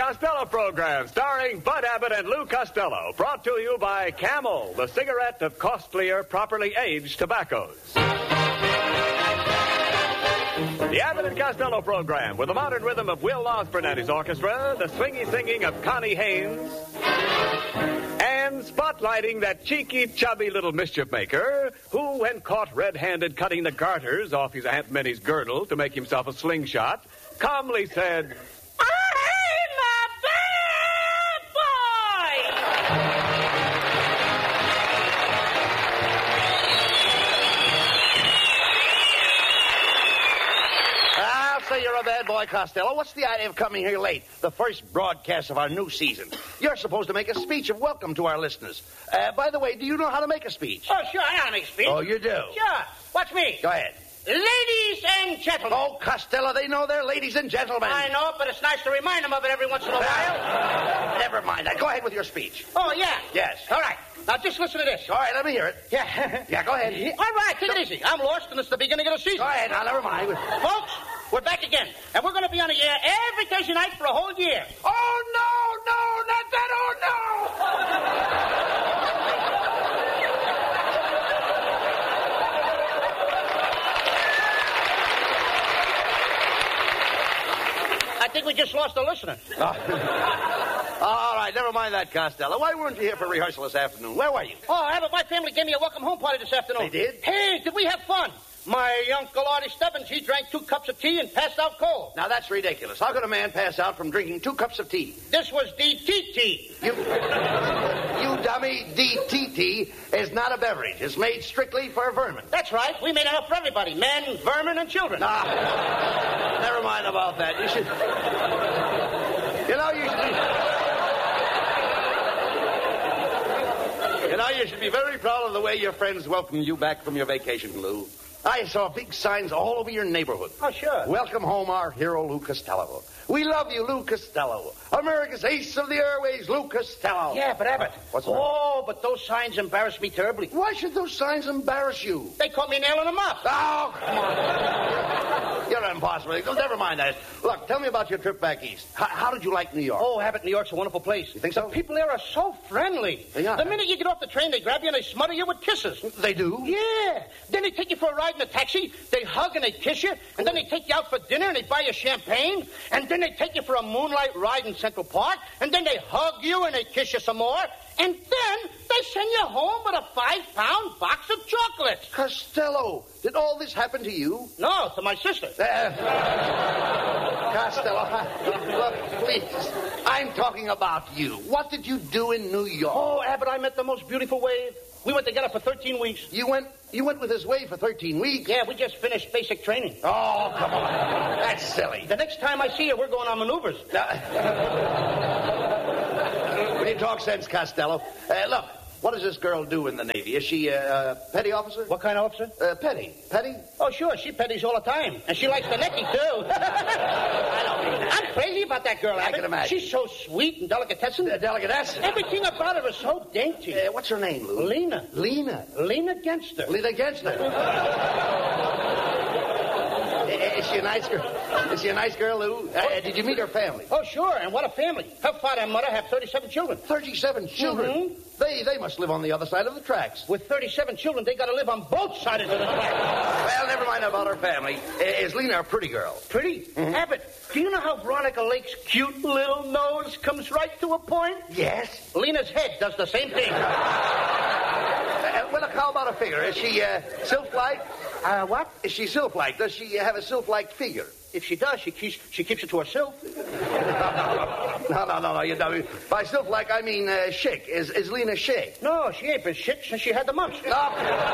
Costello program, starring Bud Abbott and Lou Costello, brought to you by Camel, the cigarette of costlier, properly aged tobaccos. The Abbott and Costello program, with the modern rhythm of Will Osborne and his orchestra, the swingy singing of Connie Haynes, and spotlighting that cheeky, chubby little mischief maker who, when caught red-handed cutting the garters off his Aunt Minnie's girdle to make himself a slingshot, calmly said, I'm a bad boy! I'll say you're a bad boy, Costello. What's the idea of coming here late? The first broadcast of our new season. You're supposed to make a speech of welcome to our listeners. By the way, do you know how to make a speech? Oh, sure, I know how to make a speech. Oh, you do? Sure. Watch me. Go ahead. Ladies and gentlemen. Oh, Costello, they know they're ladies and gentlemen. I know, but it's nice to remind them of it every once in a while. Never mind that. Go ahead with your speech. Oh, yeah? Yes. All right. Now, just listen to this. All right, let me hear it. Yeah. Yeah, go ahead. All right, take it easy. I'm lost, and it's the beginning of the season. Go ahead, now, never mind. Folks, we're back again, and we're going to be on the air every Thursday night for a whole year. Oh, no, not that. Oh, no. I think we just lost a listener. All right, never mind that, Costello. Why weren't you here for rehearsal this afternoon? Where were you? Oh, Abbott, my family gave me a welcome home party this afternoon. They did? Hey, did we have fun? My Uncle Artie Stebbins, he drank 2 cups of tea and passed out cold. Now, that's ridiculous. How could a man pass out from drinking 2 cups of tea? This was DTT. You dummy, DTT is not a beverage. It's made strictly for vermin. That's right. We made enough for everybody. Men, vermin, and children. Never mind about that. You should... You should be very proud of the way your friends welcomed you back from your vacation, Lou. I saw big signs all over your neighborhood. Oh, sure. Welcome home, our hero, Lou Costello. We love you, Lou Costello. America's ace of the airways, Lou Costello. Yeah, but Abbott. What's the matter? Oh, but those signs embarrassed me terribly. Why should those signs embarrass you? They caught me nailing them up. Oh, come on. You're impossible. Never mind that. Look, tell me about your trip back east. How did you like New York? Oh, Abbott, New York's a wonderful place. You think so? The people there are so friendly. They are. The minute you get off the train, they grab you and they smother you with kisses. They do? Yeah. Then they take you for a ride in a taxi. They hug and they kiss you. And then they take you out for dinner and they buy you champagne. And then they take you for a moonlight ride in Central Park. And then they hug you and they kiss you some more. And then they send you home with a 5-pound box of chocolates. Costello, did all this happen to you? No, to my sister. Costello, look, please. I'm talking about you. What did you do in New York? Oh, Abbott, I met the most beautiful wave. We went together for 13 weeks. You went with this wave for 13 weeks? Yeah, we just finished basic training. Oh, come on. That's silly. The next time I see her, we're going on maneuvers. Will you talk sense, Costello? Look, what does this girl do in the Navy? Is she a petty officer? What kind of officer? Petty. Petty? Oh, sure. She petties all the time. And she likes the necky, too. I don't mean that. I'm crazy about that girl, Abbott. I can imagine. She's so sweet and delicatessen. Delicatessen? Everything about her is so dainty. What's her name, Lou? Lena. Lena? Lena Genster. Lena Genster. Is she a nice girl? Is she a nice girl, Lou? Did you meet her family? Oh, sure. And what a family. Her father and mother have 37 children. 37 children? Mm-hmm. They must live on the other side of the tracks. With 37 children, they got to live on both sides of the track. Well, never mind about her family. Is Lena a pretty girl? Pretty? Mm-hmm. Abbott, do you know how Veronica Lake's cute little nose comes right to a point? Yes. Lena's head does the same thing. Well, look, how about a figure? Is she sylph-like? What? Is she sylph-like? Does she have a sylph-like figure? If she does, she keeps it to herself. No, you don't. By sylph-like, I mean chic. Is Lena chic? No, she ain't been chic since she had the mumps. No.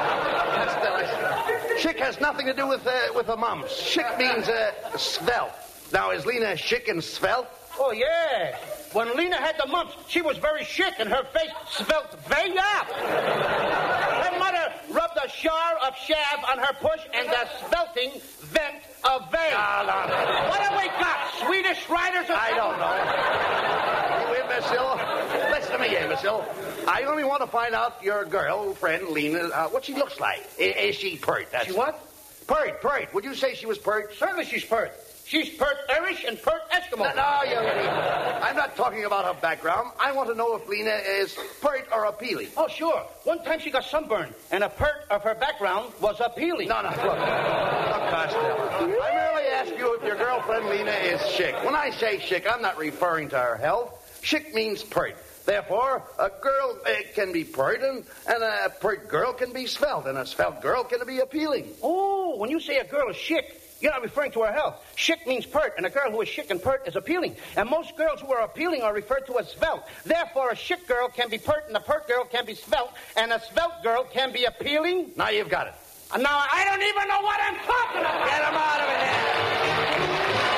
Chic has nothing to do with the mumps. Chic means svelte. Now, is Lena chic and svelte? Oh, yeah. When Lena had the mumps, she was very chic and her face svelte way up. Her mother rubbed a shower of shab on her push and the svelting went away. No. What have we got? Swedish riders or I don't know. You imbecile. Listen to me, imbecile. I only want to find out your girlfriend, Lena, what she looks like. Is she pert? She what? Pert. Would you say she was pert? Certainly she's pert. She's pert Irish and pert Eskimo. No, you idiot. I'm not talking about her background. I want to know if Lena is pert or appealing. Oh, sure. One time she got sunburned, and a pert of her background was appealing. No, look, Costello. I merely ask you if your girlfriend Lena is chic. When I say chic, I'm not referring to her health. Chic means pert. Therefore, a girl can be pert, and a pert girl can be svelte, and a svelte girl can be appealing. Oh, when you say a girl is chic, you're not referring to her health. Chic means pert, and a girl who is chic and pert is appealing. And most girls who are appealing are referred to as svelte. Therefore, a chic girl can be pert, and a pert girl can be svelte, and a svelte girl can be appealing. Now you've got it. And now I don't even know what I'm talking about. Get him out of here.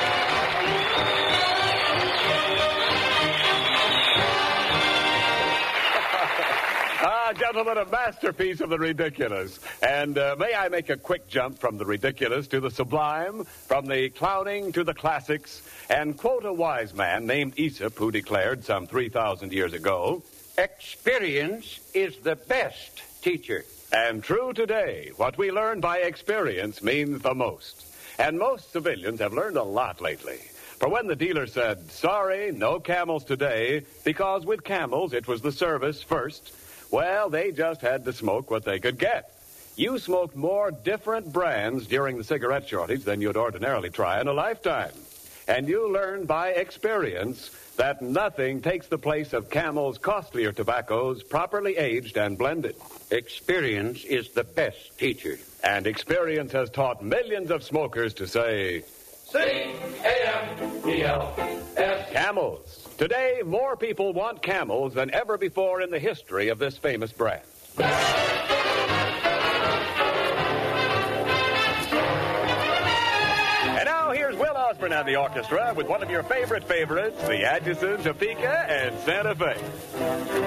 Gentlemen, a masterpiece of the ridiculous. And may I make a quick jump from the ridiculous to the sublime, from the clowning to the classics, and quote a wise man named Aesop who declared some 3,000 years ago, "Experience is the best teacher." And true today, what we learn by experience means the most. And most civilians have learned a lot lately. For when the dealer said, "Sorry, no Camels today," because with Camels it was the service first, well, they just had to smoke what they could get. You smoked more different brands during the cigarette shortage than you'd ordinarily try in a lifetime. And you learned by experience that nothing takes the place of Camel's costlier tobaccos properly aged and blended. Experience is the best teacher. And experience has taught millions of smokers to say, C-A-M-E-L-S. Camels. Today, more people want Camels than ever before in the history of this famous brand. And now here's Will Osborne and the orchestra with one of your favorite favorites, the Atchison, Topeka, and Santa Fe.